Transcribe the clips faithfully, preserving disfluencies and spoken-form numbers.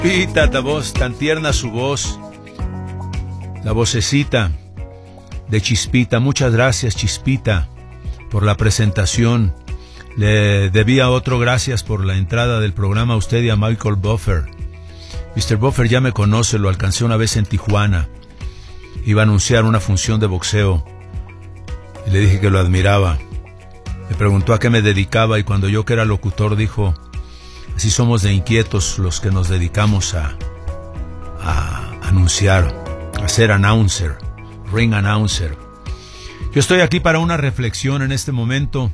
Chispita, la voz, tan tierna su voz. La vocecita de Chispita. Muchas gracias, Chispita, por la presentación. Le debía otro gracias por la entrada del programa a usted y a Michael Buffer. mister Buffer ya me conoce, lo alcancé una vez en Tijuana. Iba a anunciar una función de boxeo y le dije que lo admiraba. Me preguntó a qué me dedicaba y cuando yo que era locutor dijo: así somos de inquietos los que nos dedicamos a, a anunciar, a ser announcer, ring announcer. Yo estoy aquí para una reflexión en este momento,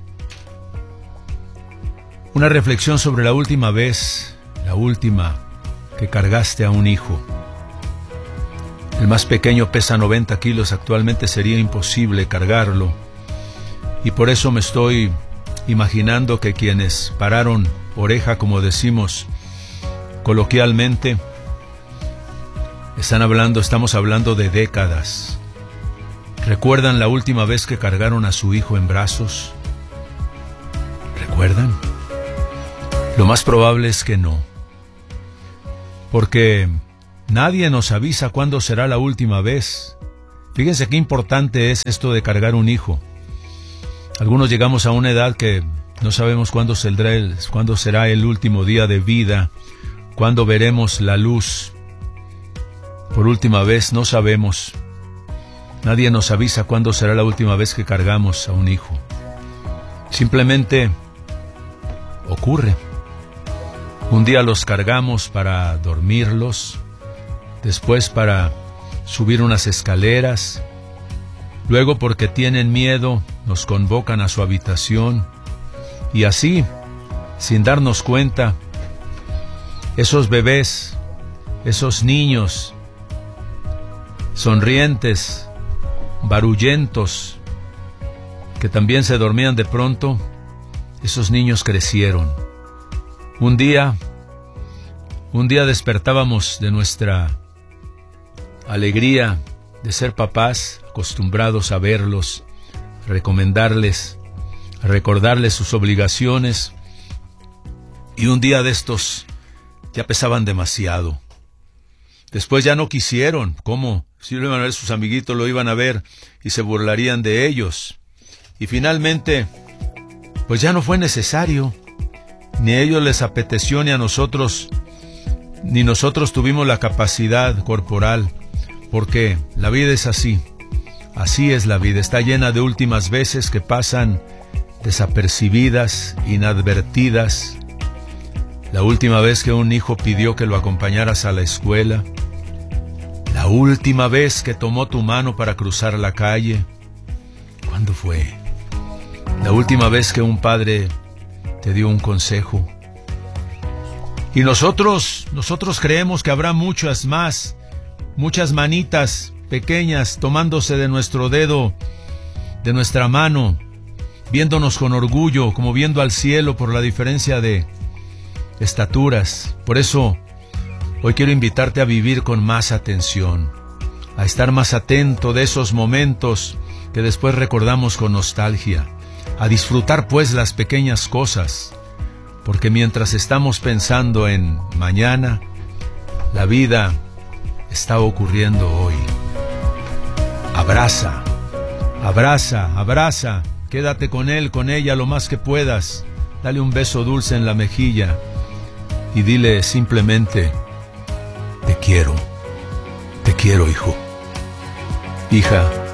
una reflexión sobre la última vez, la última que cargaste a un hijo. El más pequeño pesa noventa kilos, actualmente sería imposible cargarlo. Y por eso me estoy imaginando que quienes pararon oreja, como decimos coloquialmente, están hablando, estamos hablando de décadas. ¿Recuerdan la última vez que cargaron a su hijo en brazos? ¿Recuerdan? Lo más probable es que no. Porque nadie nos avisa cuándo será la última vez. Fíjense qué importante es esto de cargar un hijo. Algunos llegamos a una edad que no sabemos cuándo será el, cuándo será el último día de vida, cuándo veremos la luz. Por última vez no sabemos. Nadie nos avisa cuándo será la última vez que cargamos a un hijo. Simplemente ocurre. Un día los cargamos para dormirlos, después para subir unas escaleras, luego porque tienen miedo nos convocan a su habitación y así, sin darnos cuenta, esos bebés, esos niños sonrientes, barullentos, que también se dormían de pronto, esos niños crecieron. Un día, un día despertábamos de nuestra alegría de ser papás, acostumbrados a verlos, a recomendarles, a recordarles sus obligaciones, y un día de estos ya pesaban demasiado. Después ya no quisieron. ¿Cómo? Si lo iban a ver, sus amiguitos lo iban a ver y se burlarían de ellos. Y finalmente, pues ya no fue necesario. Ni a ellos les apeteció, ni a nosotros, ni nosotros tuvimos la capacidad corporal, porque la vida es así, así es la vida, está llena de últimas veces que pasan desapercibidas, inadvertidas. La última vez que un hijo pidió que lo acompañaras a la escuela, la última vez que tomó tu mano para cruzar la calle, ¿cuándo fue? La última vez que un padre te dio un consejo. Y nosotros, nosotros creemos que habrá muchas más, muchas manitas pequeñas tomándose de nuestro dedo, de nuestra mano, viéndonos con orgullo, como viendo al cielo por la diferencia de estaturas. Por eso, hoy quiero invitarte a vivir con más atención, a estar más atento de esos momentos que después recordamos con nostalgia, a disfrutar pues las pequeñas cosas, porque mientras estamos pensando en mañana, la vida está ocurriendo hoy. Abraza, abraza, abraza, quédate con él, con ella lo más que puedas, dale un beso dulce en la mejilla y dile simplemente: te quiero, te quiero, hijo, hija.